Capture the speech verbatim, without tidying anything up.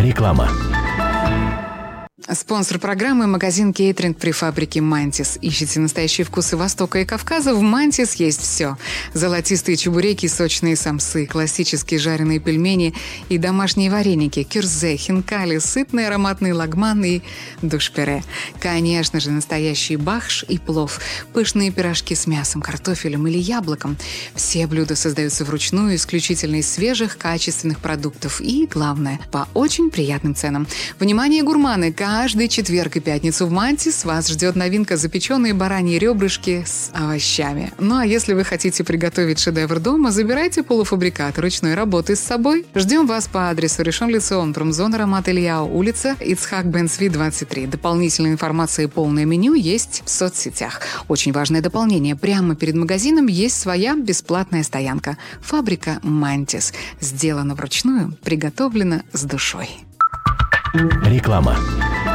Реклама. Спонсор программы – магазин кейтеринг при фабрике «Мантис». Ищите настоящие вкусы Востока и Кавказа? В «Мантис» есть все. Золотистые чебуреки, сочные самсы, классические жареные пельмени и домашние вареники, кюрзе, хинкали, сытные ароматные лагманы и душпире. Конечно же, настоящий бахш и плов, пышные пирожки с мясом, картофелем или яблоком. Все блюда создаются вручную, исключительно из свежих, качественных продуктов и, главное, по очень приятным ценам. Внимание, гурманы! Каждый четверг и пятницу в «Мантис» вас ждет новинка — запеченные бараньи ребрышки с овощами. Ну а если вы хотите приготовить шедевр дома, забирайте полуфабрикат ручной работы с собой. Ждем вас по адресу Ришон Лецион, промзона Рамат Ильяу, улица Ицхак Бен Цви, двадцать три. Дополнительная информация и полное меню есть в соцсетях. Очень важное дополнение. Прямо перед магазином есть своя бесплатная стоянка. Фабрика «Мантис». Сделана вручную, приготовлена с душой. Реклама.